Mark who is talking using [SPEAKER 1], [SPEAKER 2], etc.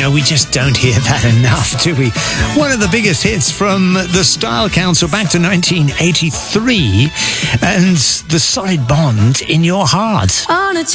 [SPEAKER 1] know, we just don't hear that enough, do we? One of the biggest hits from the Style Council back to 1983, and the Side Bond, In Your Heart.